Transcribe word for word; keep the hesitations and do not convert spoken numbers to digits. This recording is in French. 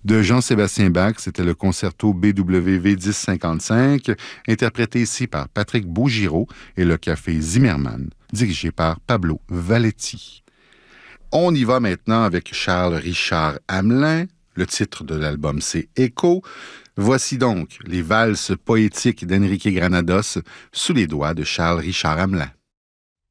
De Jean-Sébastien Bach, c'était le concerto B W V dix cinquante-cinq, interprété ici par Patrick Bougireau et le Café Zimmermann, dirigé par Pablo Valetti. On y va maintenant avec Charles-Richard Hamelin. Le titre de l'album, c'est Écho. Voici donc les valses poétiques d'Enrique Granados sous les doigts de Charles-Richard Hamelin.